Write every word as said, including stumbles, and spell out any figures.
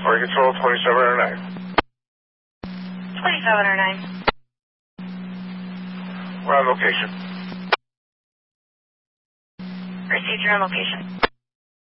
Flight Control, twenty-seven oh nine. twenty-seven oh nine. We're on location. Received your own location.